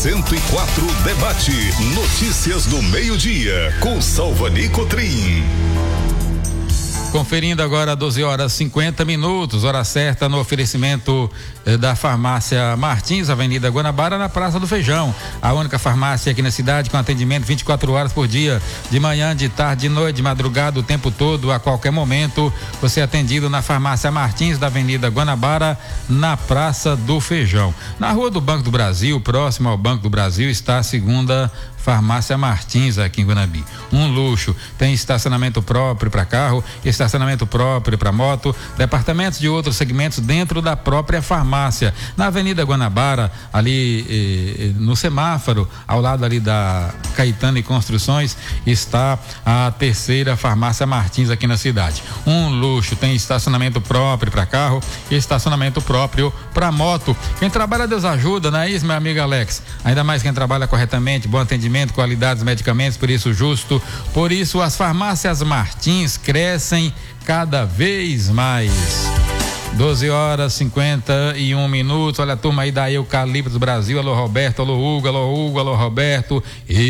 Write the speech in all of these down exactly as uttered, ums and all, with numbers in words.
cento e quatro debate notícias do meio-dia com Salvani Cotrim. Conferindo agora doze horas e cinquenta minutos, hora certa no oferecimento eh, da farmácia Martins, Avenida Guanabara, na Praça do Feijão. A única farmácia aqui na cidade com atendimento vinte e quatro horas por dia, de manhã, de tarde, de noite, de madrugada, o tempo todo, a qualquer momento. Você é atendido na farmácia Martins, da Avenida Guanabara, na Praça do Feijão. Na Rua do Banco do Brasil, próximo ao Banco do Brasil, está a segunda Farmácia Martins aqui em Guanabi. Um luxo, tem estacionamento próprio para carro, estacionamento próprio para moto, departamentos de outros segmentos dentro da própria farmácia. Na Avenida Guanabara, ali eh, no semáforo, ao lado ali da Caetano e Construções, está a terceira Farmácia Martins aqui na cidade. Um luxo, tem estacionamento próprio para carro e estacionamento próprio para moto. Quem trabalha, Deus ajuda, não é isso, meu amigo Alex? Ainda mais quem trabalha corretamente, bom atendimento, qualidade dos medicamentos, por isso justo. Por isso as farmácias Martins crescem cada vez mais. doze horas e cinquenta e um minutos. Olha a turma aí da Eucaliptus Brasil. Alô Roberto, alô Hugo, alô Hugo, alô Roberto.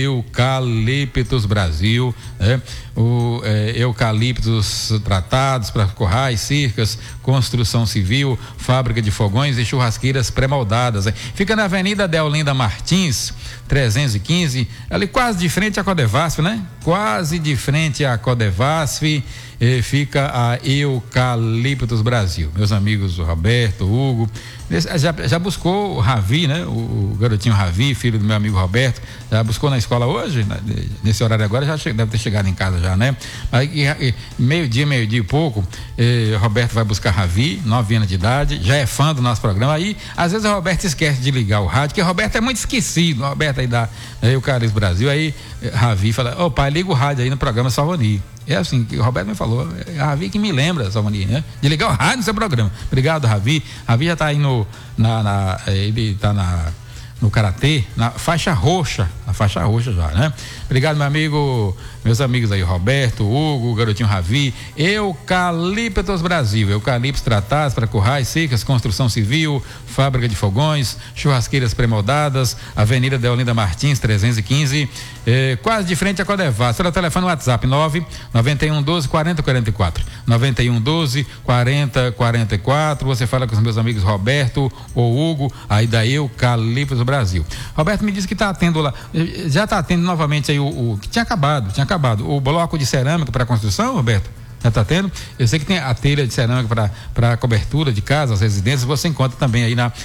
Eucaliptus Brasil, né? O é, eucaliptos tratados para currais, cercas, construção civil, fábrica de fogões e churrasqueiras pré-moldadas. Né? Fica na Avenida Deolinda Martins, trezentos e quinze, ali quase de frente à Codevasf, né? Quase de frente à Codevasf. E fica a Eucaliptus Brasil. Meus amigos Roberto, Hugo, já, já buscou o Ravi, né? O, o garotinho Ravi, filho do meu amigo Roberto, já buscou na escola hoje, nesse horário agora, já che, deve ter chegado em casa já, né? Aí, meio-dia, meio-dia e pouco, eh, Roberto vai buscar Ravi, nove anos de idade, já é fã do nosso programa. Aí, às vezes o Roberto esquece de ligar o rádio, porque o Roberto é muito esquecido, o Roberto aí da Eucaliptus Brasil, aí Ravi fala, ô oh, pai, liga o rádio aí no programa Salvani. É assim, que o Roberto me falou, é a Ravi que me lembra, Salvani, né? De ligar o rádio no seu programa. Obrigado, Ravi. Ravi já está aí no, na, na, ele está na, no Karatê, na faixa roxa, na faixa roxa já, né? Obrigado, meu amigo, meus amigos aí, Roberto, Hugo, garotinho Ravi. Eucaliptus Brasil, eucaliptos tratados para currais, secas, construção civil, fábrica de fogões, churrasqueiras pré-moldadas, Avenida Deolinda Martins, trezentos e quinze, eh, quase de frente à Codevasf. Pelo telefone WhatsApp nove nove um um doze quarenta quarenta e quatro, nove um um doze quarenta quarenta e quatro. Você fala com os meus amigos Roberto ou Hugo, aí da Eucaliptus Brasil. Roberto me disse que está tendo lá, já está tendo novamente aí o, o que tinha acabado, tinha acabado o bloco de cerâmica para construção, Roberto? Já está tendo? Eu sei que tem a telha de cerâmica para cobertura de casas, residências, você encontra também aí na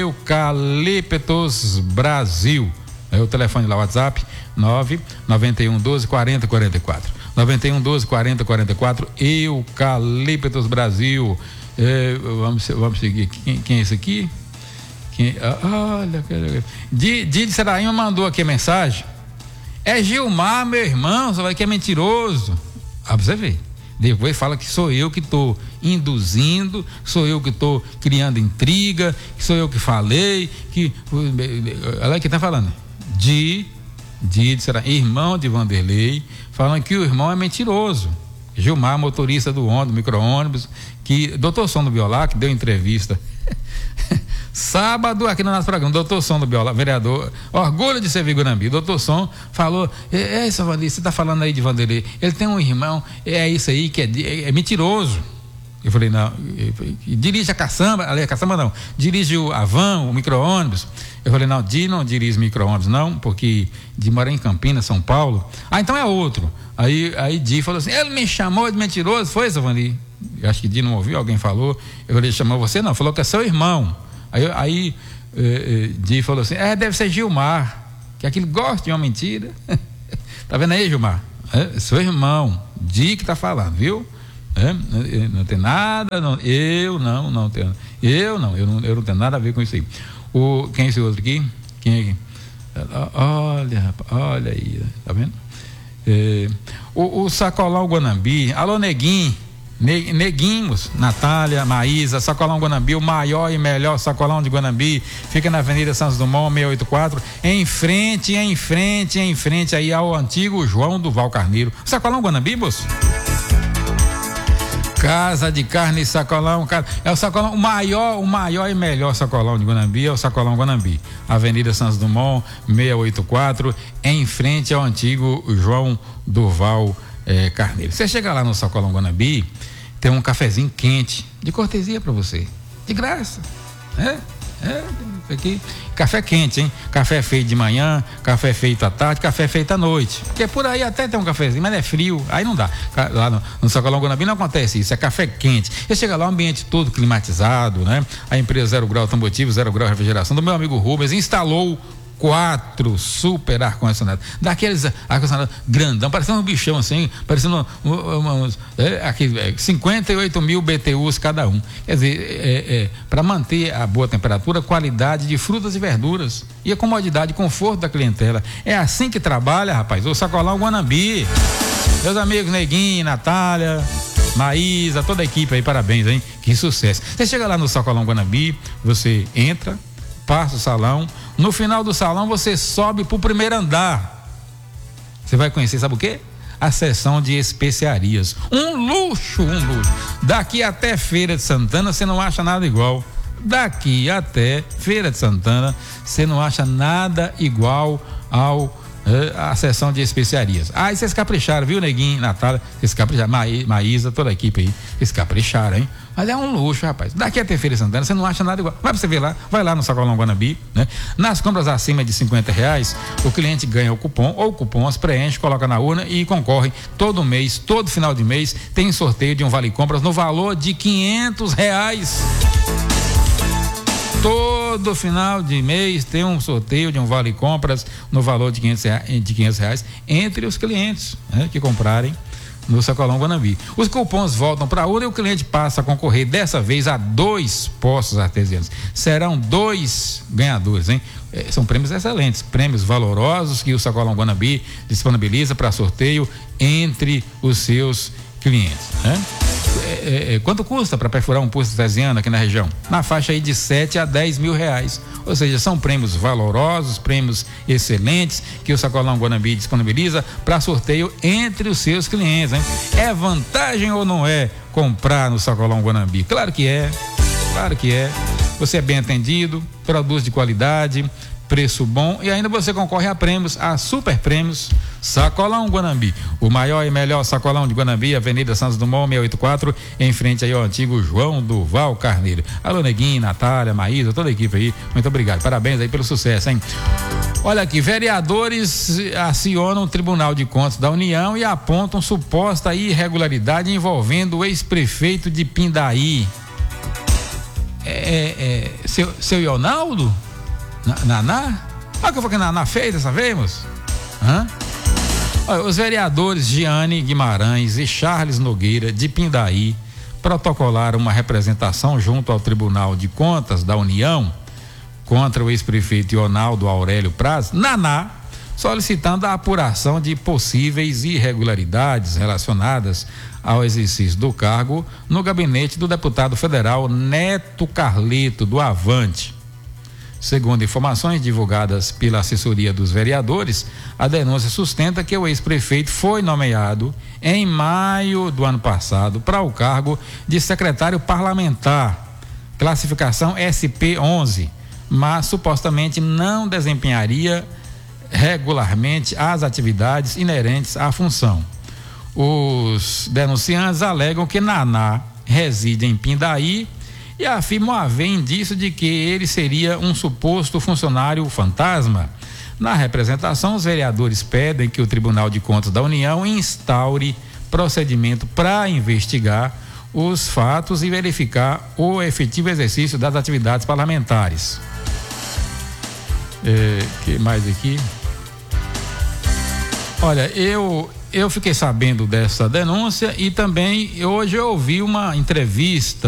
Eucaliptus Brasil. É o telefone lá, WhatsApp nove nove um um doze quarenta quarenta e quatro, nove um um doze quarenta quarenta e quatro. Eucaliptus Brasil. É, vamos, vamos seguir aqui. Quem, quem é esse aqui? Quem, ah, olha, Didi Saraíma mandou aqui a mensagem. É Gilmar, meu irmão, você vai que é mentiroso. Ah, pra você ver. Depois fala que sou eu que estou induzindo, sou eu que estou criando intriga, que sou eu que falei, que. Olha que tá falando. De, de, será irmão de Vanderlei, falando que o irmão é mentiroso. Gilmar, motorista do ônibus, micro-ônibus, que. Doutor Sono Biolac deu entrevista. Sábado, aqui no nosso programa, doutor Som do Biola, vereador, orgulho de ser Guanabi, doutor Som falou, é, é isso, Vanderlei, você está falando aí de Vanderlei, ele tem um irmão, é isso aí que é, é, é mentiroso. Eu falei, não, dirige a caçamba, ali a caçamba não, dirige o a van, o micro-ônibus. Eu falei, não, Di não dirige micro-ônibus não, porque Di mora em Campinas, São Paulo. Ah, então é outro. Aí, aí Di falou assim, ele me chamou de mentiroso, foi, Vanderlei? Eu acho que Di não ouviu, alguém falou. Eu falei, chamou você? Não, falou que é seu irmão. Aí, aí eh, eh, Di falou assim, é, deve ser Gilmar, que aquele gosta de uma mentira. Tá vendo aí, Gilmar? É, seu irmão, Di que tá falando, viu? É, não tem nada, não, eu não, não tenho, eu não, eu não, eu não tenho nada a ver com isso aí. O, quem é esse outro aqui? Quem é aqui? Olha, rapaz, olha aí, tá vendo? É, o, o Sacolão Guanambi, alô Neguinho, Ne, Neguinhos, Natália, Maísa, Sacolão Guanambi, o maior e melhor sacolão de Guanambi, fica na Avenida Santos Dumont, seiscentos e oitenta e quatro, em frente, em frente, em frente aí ao antigo João Duval Carneiro. Sacolão Guanambi, moço? Casa de Carne Sacolão, é o sacolão, o maior, o maior e melhor sacolão de Guanambi é o Sacolão Guanambi, Avenida Santos Dumont, seiscentos e oitenta e quatro, em frente ao antigo João Durval eh, Carneiro. Você chega lá no Sacolão Guanambi, tem um cafezinho quente, de cortesia para você, de graça, é, é, aqui, café quente, hein? Café feito de manhã, café feito à tarde, café feito à noite, porque por aí até tem um cafezinho, mas é frio, aí não dá, lá no, no Sacolão Guanambi não acontece isso, é café quente, você chega lá, o ambiente todo climatizado, né? A empresa Zero Grau Automotivo, Zero Grau Refrigeração, do meu amigo Rubens, instalou quatro super ar-condicionados, daqueles ar-condicionados grandão, parecendo um bichão assim, parecendo um, um, um, é, aqui, é, cinquenta e oito mil B T Us cada um. Quer dizer, é, é, para manter a boa temperatura, qualidade de frutas e verduras e a comodidade e conforto da clientela. É assim que trabalha, rapaz, o Sacolão Guanambi. Meus amigos Neguinho, Natália, Maísa, toda a equipe aí, parabéns, hein? Que sucesso. Você chega lá no Sacolão Guanambi, você entra, passa o salão, no final do salão você sobe pro primeiro andar, você vai conhecer, sabe o quê? A seção de especiarias, um luxo, um luxo, daqui até Feira de Santana você não acha nada igual, daqui até Feira de Santana você não acha nada igual ao a seção de especiarias. Ah, e vocês capricharam, viu, Neguinho, Natália? Vocês capricharam, Ma, Maísa, toda a equipe aí, vocês capricharam, hein? Mas é um luxo, rapaz. Daqui até Feira de Santana, você não acha nada igual. Vai pra você ver lá, vai lá no Sacolão Guanambi, né? Nas compras acima de cinquenta reais, o cliente ganha o cupom, ou cupons, preenche, coloca na urna e concorre todo mês, todo final de mês, tem sorteio de um vale compras no valor de quinhentos reais. Todo final de mês tem um sorteio de um vale compras no valor de quinhentos reais, de quinhentos reais entre os clientes, né, que comprarem no Sacolão Guanambi. Os cupons voltam para a urna e o cliente passa a concorrer dessa vez a dois postos artesianos. Serão dois ganhadores, hein? É, são prêmios excelentes, prêmios valorosos que o Sacolão Guanambi disponibiliza para sorteio entre os seus clientes, né? É, é, quanto custa para perfurar um posto artesiano aqui na região? Na faixa aí de sete a dez mil reais. Ou seja, são prêmios valorosos, prêmios excelentes que o Sacolão Guanambi disponibiliza para sorteio entre os seus clientes, hein? É vantagem ou não é comprar no Sacolão Guanambi? Claro que é, claro que é. Você é bem atendido, produz de qualidade, preço bom e ainda você concorre a prêmios, a super prêmios. Sacolão Guanambi, o maior e melhor sacolão de Guanambi, Avenida Santos Dumont, seiscentos e oitenta e quatro, em frente aí ao antigo João Durval Carneiro. Alô, Neguinho, Natália, Maísa, toda a equipe aí, muito obrigado, parabéns aí pelo sucesso, hein? Olha aqui, vereadores acionam o Tribunal de Contas da União e apontam suposta irregularidade envolvendo o ex-prefeito de Pindaí. É, é, seu, seu Ionaldo? Naná? Olha o que eu falei que Naná fez dessa vez, moço? Hã? Olha, os vereadores Giane Guimarães e Charles Nogueira de Pindaí protocolaram uma representação junto ao Tribunal de Contas da União contra o ex-prefeito Ionaldo Aurélio Praz, Naná, solicitando a apuração de possíveis irregularidades relacionadas ao exercício do cargo no gabinete do deputado federal Neto Carleto do Avante. Segundo informações divulgadas pela assessoria dos vereadores, a denúncia sustenta que o ex-prefeito foi nomeado em maio do ano passado para o cargo de secretário parlamentar, classificação S P onze, mas supostamente não desempenharia regularmente as atividades inerentes à função. Os denunciantes alegam que Naná reside em Pindaí e afirmam haver indício de que ele seria um suposto funcionário fantasma. Na representação, os vereadores pedem que o Tribunal de Contas da União instaure procedimento para investigar os fatos e verificar o efetivo exercício das atividades parlamentares. É, que mais aqui? Olha, eu eu fiquei sabendo dessa denúncia e também hoje eu ouvi uma entrevista